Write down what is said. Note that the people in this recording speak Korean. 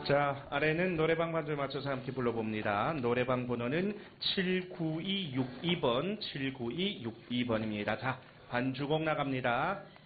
자, 아래는 노래방 반주에 맞춰서 함께 불러봅니다. 노래방 번호는 79262번, 79262번입니다. 자, 반주곡 나갑니다.